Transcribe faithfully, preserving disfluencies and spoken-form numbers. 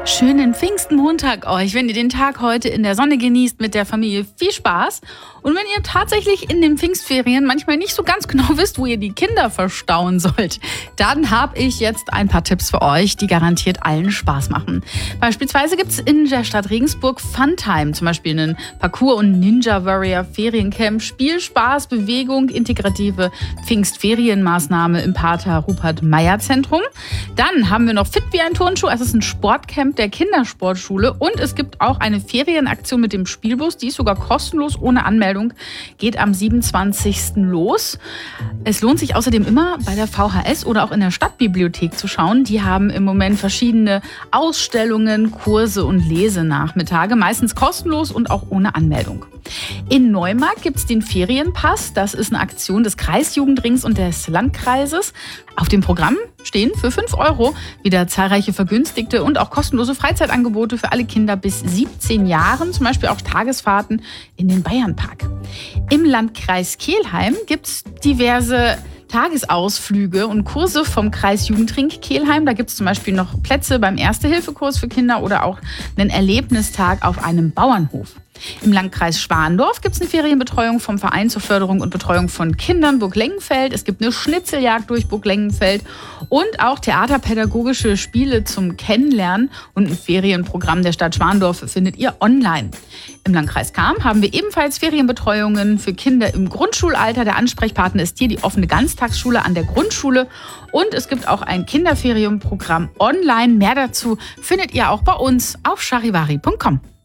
Schönen Pfingstmontag euch, wenn ihr den Tag heute in der Sonne genießt mit der Familie. Viel Spaß. Und wenn ihr tatsächlich in den Pfingstferien manchmal nicht so ganz genau wisst, wo ihr die Kinder verstauen sollt, dann habe ich jetzt ein paar Tipps für euch, die garantiert allen Spaß machen. Beispielsweise gibt es in der Stadt Regensburg Funtime, zum Beispiel einen Parkour- und Ninja-Warrior-Feriencamp, Spielspaß, Bewegung, integrative Pfingstferienmaßnahme im Pater Rupert-Meyer-Zentrum. Dann haben wir noch Fit wie ein Turnschuh, es ist ein Sportcamp der Kindersportschule und es gibt auch eine Ferienaktion mit dem Spielbus, die ist sogar kostenlos ohne Anmeldung, geht am siebenundzwanzigsten los. Es lohnt sich außerdem immer bei der V H S oder auch in der Stadtbibliothek zu schauen. Die haben im Moment verschiedene Ausstellungen, Kurse und Lesenachmittage, meistens kostenlos und auch ohne Anmeldung. In Neumarkt gibt es den Ferienpass. Das ist eine Aktion des Kreisjugendrings und des Landkreises. Auf dem Programm stehen für fünf Euro wieder zahlreiche vergünstigte und auch kostenlose Freizeitangebote für alle Kinder bis siebzehn Jahren, zum Beispiel auch Tagesfahrten in den Bayernpark. Im Landkreis Kelheim gibt es diverse Tagesausflüge und Kurse vom Kreisjugendring Kelheim. Da gibt es zum Beispiel noch Plätze beim Erste-Hilfe-Kurs für Kinder oder auch einen Erlebnistag auf einem Bauernhof. Im Landkreis Schwandorf gibt es eine Ferienbetreuung vom Verein zur Förderung und Betreuung von Kindern Burg Lengenfeld. Es gibt eine Schnitzeljagd durch Burg Lengenfeld und auch theaterpädagogische Spiele zum Kennenlernen und ein Ferienprogramm der Stadt Schwandorf findet ihr online. Im Landkreis Cham haben wir ebenfalls Ferienbetreuungen für Kinder im Grundschulalter. Der Ansprechpartner ist hier die offene Ganztagsschule an der Grundschule und es gibt auch ein Kinderferienprogramm online. Mehr dazu findet ihr auch bei uns auf charivari punkt com.